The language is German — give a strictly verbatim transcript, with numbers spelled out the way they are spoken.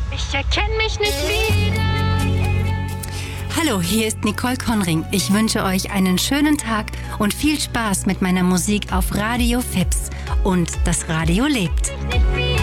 Ich erkenne mich nicht wieder. Hallo, hier ist Nicole Konring. Ich wünsche euch einen schönen Tag und viel Spaß mit meiner Musik auf Radio Fips. Und das Radio lebt. Nicht